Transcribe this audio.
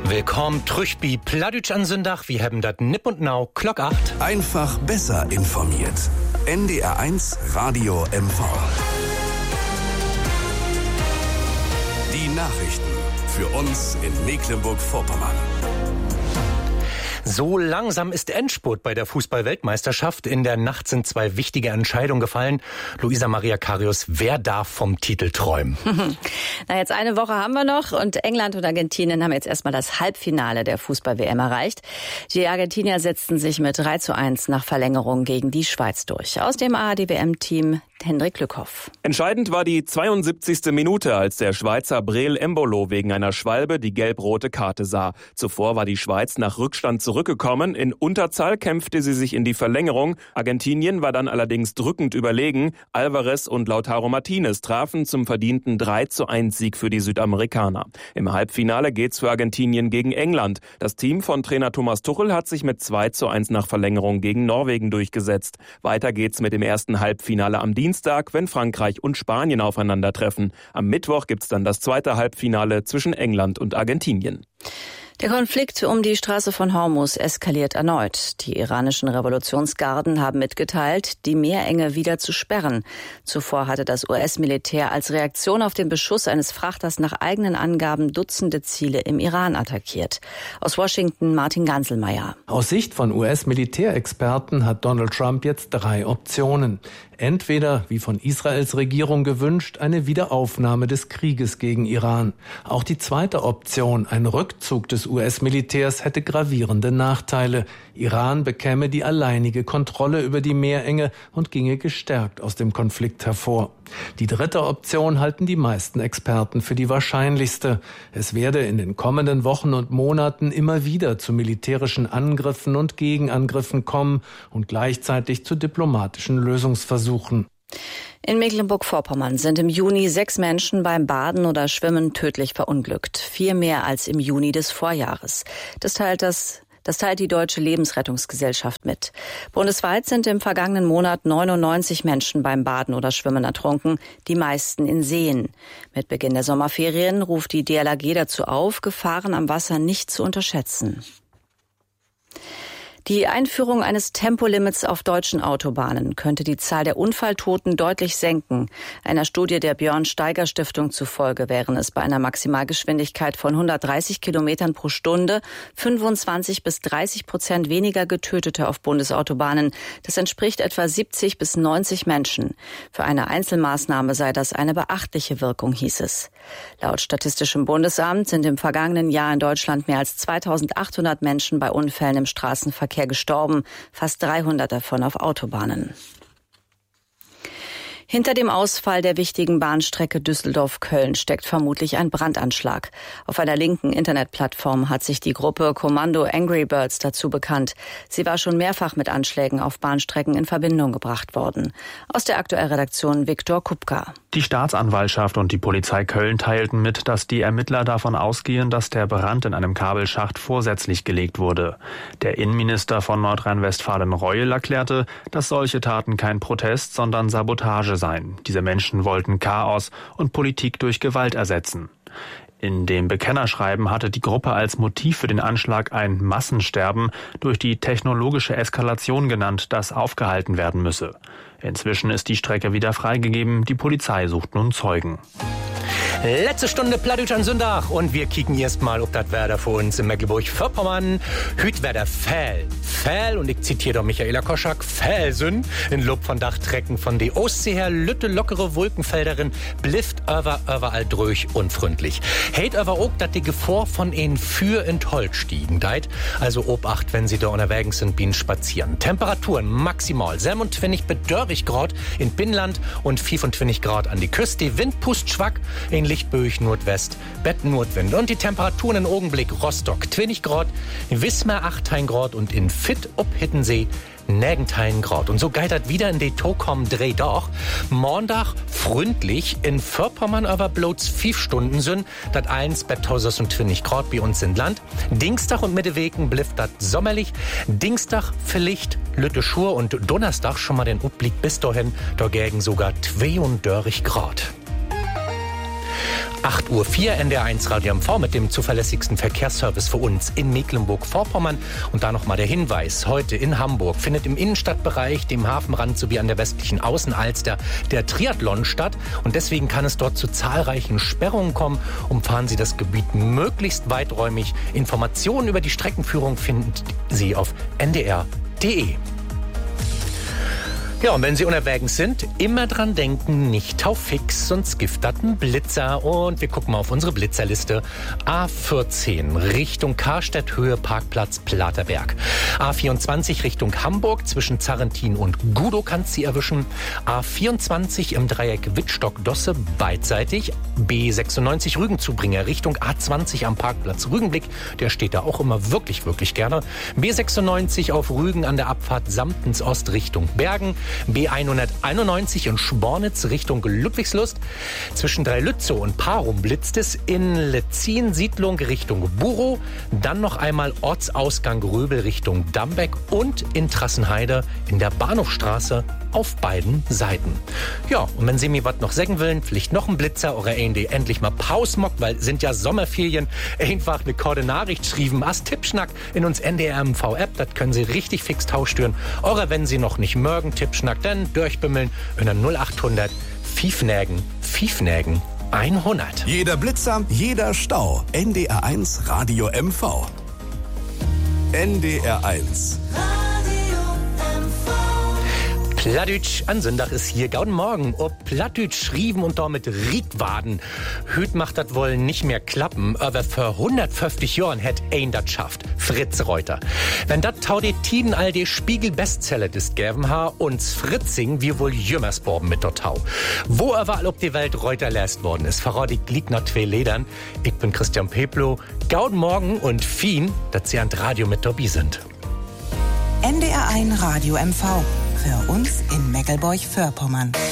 Willkommen, Trüchbi, Pladütsch an Sündach, wir haben dat Nipp und Nau, Glock 8. Einfach besser informiert. NDR1 Radio MV. Die Nachrichten für uns in Mecklenburg-Vorpommern. So langsam ist Endspurt bei der Fußball-Weltmeisterschaft. In der Nacht sind 2 wichtige Entscheidungen gefallen. Luisa Maria Karius, wer darf vom Titel träumen? Na, jetzt eine Woche haben wir noch und England und Argentinien haben jetzt erstmal das Halbfinale der Fußball-WM erreicht. Die Argentinier setzten sich mit 3:1 nach Verlängerung gegen die Schweiz durch. Aus dem ARD-WM-Team Hendrik Lückhoff. Entscheidend war die 72. Minute, als der Schweizer Breel Embolo wegen einer Schwalbe die gelb-rote Karte sah. Zuvor war die Schweiz nach Rückstand zurückgekommen. In Unterzahl kämpfte sie sich in die Verlängerung. Argentinien war dann allerdings drückend überlegen. Alvarez und Lautaro Martinez trafen zum verdienten 3:1 Sieg für die Südamerikaner. Im Halbfinale geht's für Argentinien gegen England. Das Team von Trainer Thomas Tuchel hat sich mit 2:1 nach Verlängerung gegen Norwegen durchgesetzt. Weiter geht's mit dem ersten Halbfinale am Dienstag, wenn Frankreich und Spanien aufeinandertreffen. Am Mittwoch gibt's dann das zweite Halbfinale zwischen England und Argentinien. Der Konflikt um die Straße von Hormuz eskaliert erneut. Die iranischen Revolutionsgarden haben mitgeteilt, die Meerenge wieder zu sperren. Zuvor hatte das US-Militär als Reaktion auf den Beschuss eines Frachters nach eigenen Angaben Dutzende Ziele im Iran attackiert. Aus Washington Martin Ganselmeier. Aus Sicht von US-Militärexperten hat Donald Trump jetzt 3 Optionen. Entweder, wie von Israels Regierung gewünscht, eine Wiederaufnahme des Krieges gegen Iran. Auch die zweite Option, ein Rückzug des US-Militärs, hätte gravierende Nachteile. Iran bekäme die alleinige Kontrolle über die Meerenge und ginge gestärkt aus dem Konflikt hervor. Die dritte Option halten die meisten Experten für die wahrscheinlichste. Es werde in den kommenden Wochen und Monaten immer wieder zu militärischen Angriffen und Gegenangriffen kommen und gleichzeitig zu diplomatischen Lösungsversuchen. In Mecklenburg-Vorpommern sind im Juni 6 Menschen beim Baden oder Schwimmen tödlich verunglückt. 4 mehr als im Juni des Vorjahres. Das teilt die Deutsche Lebensrettungsgesellschaft mit. Bundesweit sind im vergangenen Monat 99 Menschen beim Baden oder Schwimmen ertrunken, die meisten in Seen. Mit Beginn der Sommerferien ruft die DLRG dazu auf, Gefahren am Wasser nicht zu unterschätzen. Die Einführung eines Tempolimits auf deutschen Autobahnen könnte die Zahl der Unfalltoten deutlich senken. Einer Studie der Björn-Steiger-Stiftung zufolge wären es bei einer Maximalgeschwindigkeit von 130 Kilometern pro Stunde 25 bis 30% weniger Getötete auf Bundesautobahnen. Das entspricht etwa 70 bis 90 Menschen. Für eine Einzelmaßnahme sei das eine beachtliche Wirkung, hieß es. Laut Statistischem Bundesamt sind im vergangenen Jahr in Deutschland mehr als 2800 Menschen bei Unfällen im Straßenverkehr gestorben, fast 300 davon auf Autobahnen. Hinter dem Ausfall der wichtigen Bahnstrecke Düsseldorf-Köln steckt vermutlich ein Brandanschlag. Auf einer linken Internetplattform hat sich die Gruppe Kommando Angry Birds dazu bekannt. Sie war schon mehrfach mit Anschlägen auf Bahnstrecken in Verbindung gebracht worden. Aus der Aktuellredaktion Viktor Kupka. Die Staatsanwaltschaft und die Polizei Köln teilten mit, dass die Ermittler davon ausgehen, dass der Brand in einem Kabelschacht vorsätzlich gelegt wurde. Der Innenminister von Nordrhein-Westfalen Reul erklärte, dass solche Taten kein Protest, sondern Sabotage sein. Diese Menschen wollten Chaos und Politik durch Gewalt ersetzen. In dem Bekennerschreiben hatte die Gruppe als Motiv für den Anschlag ein Massensterben durch die technologische Eskalation genannt, das aufgehalten werden müsse. Inzwischen ist die Strecke wieder freigegeben. Die Polizei sucht nun Zeugen. Letzte Stunde Pladütsch an Sündach und wir kicken erst mal, ob das Wetter für uns in Mecklenburg-Vorpommern. Hüt wär der Fäll, und ich zitiere doch Michaela Koschak, Fällsün, in Lob von Dachtrecken von die Ostsee her, lütte lockere Wolkenfelderin, blifft überall dröch und freundlich. Heit aber auch, dass die Gefahr von ihnen für in Holt stiegen deit, also Obacht, wenn sie da unterwegs sind, bien spazieren. Temperaturen maximal 27 bis 30 Grad in Binnenland und 25 Grad an die Küste. Die Wind pust schwack in Lichtböig Nordwest, Bett Nordwind. Und die Temperaturen im Augenblick Rostock 20 Grad, in Wismar 18 Grad und in Fitt ob Hittensee 19 Grad. Und so geitert wieder in die Tokom Dreh doch. Montag freundlich in Vorpommern aber bloß 5 Stunden sind, dat 1 bei 1020 Grad bei uns in Land. Dienstag und Mittewegen blifft dat sommerlich. Dienstag vielleicht Lütte Schur und Donnerstag schon mal den Utblick bis dahin, dagegen sogar 32 Grad. 8:04 Uhr, NDR1 Radio MV mit dem zuverlässigsten Verkehrsservice für uns in Mecklenburg-Vorpommern. Und da nochmal der Hinweis, heute in Hamburg findet im Innenstadtbereich, dem Hafenrand sowie an der westlichen Außenalster der Triathlon statt. Und deswegen kann es dort zu zahlreichen Sperrungen kommen. Umfahren Sie das Gebiet möglichst weiträumig. Informationen über die Streckenführung finden Sie auf ndr.de. Ja, und wenn Sie unterwegs sind, immer dran denken, nicht taufix, sonst giftert ein Blitzer. Und wir gucken mal auf unsere Blitzerliste. A14 Richtung Karstädt, Höhe Parkplatz Platerberg. A24 Richtung Hamburg, zwischen Zarrentin und Gudow kannst Sie erwischen. A24 im Dreieck Wittstock-Dosse, beidseitig. B96 Rügenzubringer Richtung A20 am Parkplatz Rügenblick. Der steht da auch immer wirklich, wirklich gerne. B96 auf Rügen an der Abfahrt Samtens Ost Richtung Bergen. B191 in Spornitz Richtung Ludwigslust. Zwischen Dreilützow und Parum blitzt es. In Letzin Siedlung Richtung Burow. Dann noch einmal Ortsausgang Röbel Richtung Dambeck. Und in Trassenheide in der Bahnhofstraße auf beiden Seiten. Ja, und wenn Sie mir was noch sagen wollen, vielleicht noch ein Blitzer oder endlich mal Pause mockt, weil sind ja Sommerferien, einfach eine Koordinachricht schrieben, as Tippschnack in uns NDR MV-App, das können Sie richtig fix tauschtüren. Oder wenn Sie noch nicht mögen, Tippschnack, dann durchbimmeln in der 0800 Fiefnägen 100. Jeder Blitzer, jeder Stau. NDR1 Radio MV. NDR1. Plattdütsch an Sonntag ist hier. Guten Morgen. Ob Plattdütsch Rieven und damit Riedwaden. Hüt macht das wohl nicht mehr klappen, aber für 150 Jahren hätt ein das schafft. Fritz Reuter. Wenn dat tau de Tiden all de Spiegel-Bestseller ist gäben ha, uns Fritzing wir wohl jümmersborben mit dort tau. Wo überall ob die Welt Reuter läst worden ist, verrat ich liegt nach 2 Ledern. Ich bin Christian Peplow. Guten Morgen und Fien, dass Sie an Radio mit dabei sind. NDR1 Radio MV. Für uns in Meckelburg-Vorpommern.